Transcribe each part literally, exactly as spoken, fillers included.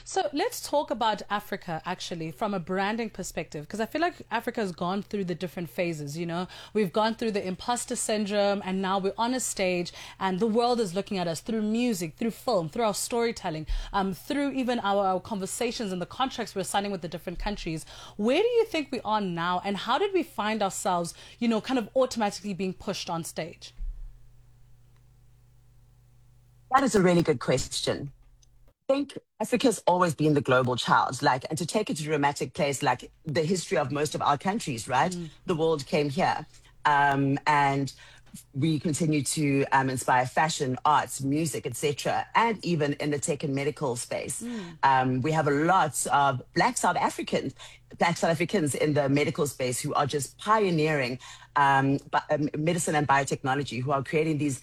So let's talk about Africa actually from a branding perspective, because I feel like Africa has gone through the different phases. You know, we've gone through the imposter syndrome, and now we're on a stage, and the world is looking at us through music, through film, through our storytelling, um, through even our, our conversations and the contracts we're signing with the different countries. Where do you think we are now, and how did we find ourselves, you know, kind of automatically being pushed on stage? That is a really good question. I think Africa's always been the global child, like, and to take it to a dramatic place, like the history of most of our countries, right? Mm. The world came here, um, and we continue to um, inspire fashion, arts, music, et cetera, and even in the tech and medical space. Mm. Um, we have a lot of Black South Africans, Black South Africans in the medical space who are just pioneering um, medicine and biotechnology, who are creating these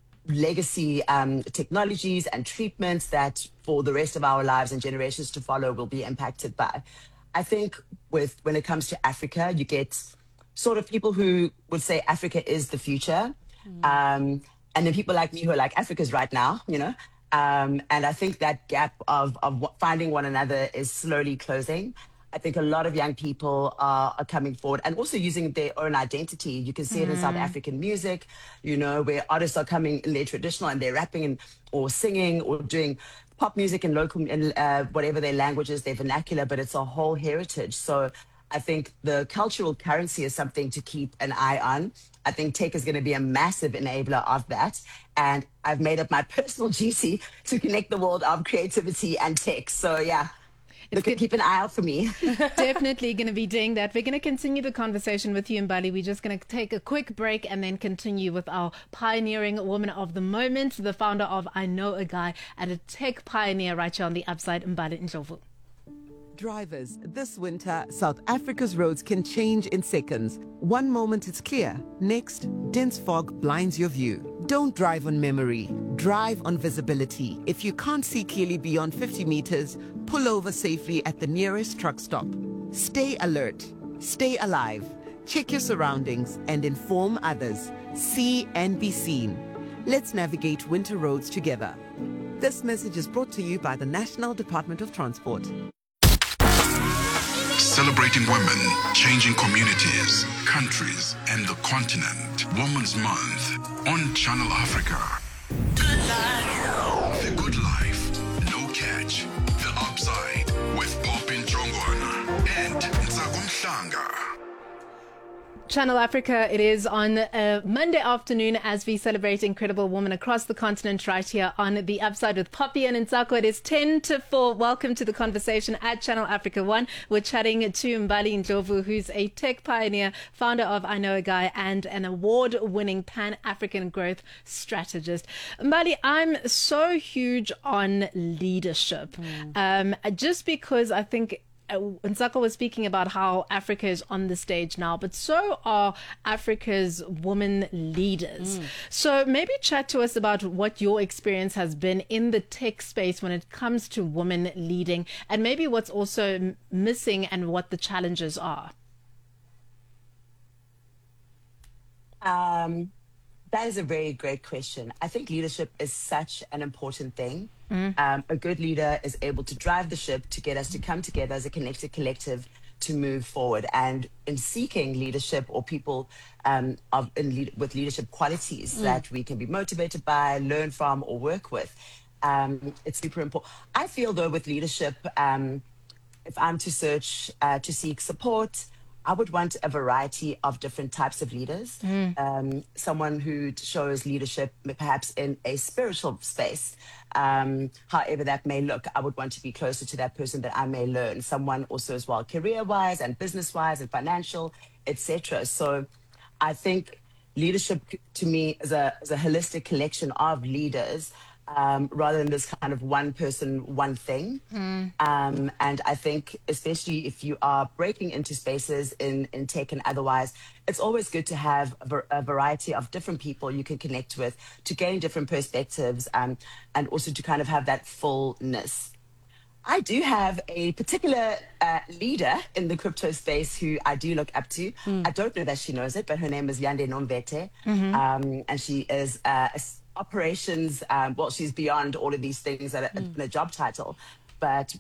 legacy um, technologies and treatments that for the rest of our lives and generations to follow will be impacted by. I think with when it comes to Africa, you get sort of people who would say Africa is the future. Mm. Um, and then people like me who are like, Africa's right now, you know? Um, and I think that gap of, of finding one another is slowly closing. I think a lot of young people are, are coming forward and also using their own identity. You can see mm. it in South African music, you know, where artists are coming in their traditional and they're rapping and, or singing or doing pop music in local, in uh, whatever their language is, their vernacular, but it's a whole heritage. So I think the cultural currency is something to keep an eye on. I think tech is going to be a massive enabler of that. And I've made it my personal duty to connect the world of creativity and tech. So yeah. Look, keep an eye out for me. Definitely going to be doing that. We're going to continue the conversation with you, Mbali. We're just going to take a quick break and then continue with our pioneering woman of the moment, the founder of I Know a Guy, and a tech pioneer right here on the Upside, Mbali Ndlovu. Drivers, this winter, South Africa's roads can change in seconds. One moment it's clear, next, dense fog blinds your view. Don't drive on memory, drive on visibility. If you can't see clearly beyond fifty meters, pull over safely at the nearest truck stop. Stay alert, stay alive, check your surroundings and inform others. See and be seen. Let's navigate winter roads together. This message is brought to you by the National Department of Transport. Celebrating women, changing communities, countries, and the continent. Women's Month on Channel Africa. Good life. The Good Life. No Catch. The Upside with Popin Jongwana and Ntsako Mhlanga. Channel Africa, it is on a Monday afternoon as we celebrate incredible women across the continent right here on The Upside with Poppy and Ntsako. It is ten to four. Welcome to the conversation at Channel Africa One. We're chatting to Mbali Ndlovu, who's a tech pioneer, founder of I Know a Guy, and an award-winning Pan-African growth strategist. Mbali, I'm so huge on leadership, mm. um, just because I think Ntsako was speaking about how Africa is on the stage now, but so are Africa's women leaders. Mm. So maybe chat to us about what your experience has been in the tech space when it comes to women leading, and maybe what's also missing and what the challenges are. Um, that is a very great question. I think leadership is such an important thing. Mm. Um, a good leader is able to drive the ship to get us to come together as a connected collective to move forward. And in seeking leadership or people um, of in lead, with leadership qualities mm. that we can be motivated by, learn from, or work with, um, it's super important. I feel though with leadership, um, if I'm to search uh, to seek support, I would want a variety of different types of leaders. Mm. Um, someone who shows leadership perhaps in a spiritual space, um, however that may look. I would want to be closer to that person that I may learn. Someone also as well, career-wise and business-wise and financial, et cetera. So I think leadership to me is a, is a holistic collection of leaders, Um, rather than this kind of one person, one thing. Mm. Um, and I think especially if you are breaking into spaces in, in tech and otherwise, it's always good to have a, a variety of different people you can connect with to gain different perspectives um, and also to kind of have that fullness. I do have a particular uh, leader in the crypto space who I do look up to. Mm. I don't know that she knows it, but her name is Yande Nomvete. Mm-hmm. um, and she is uh, a operations, um, well, she's beyond all of these things that are mm. in a job title, but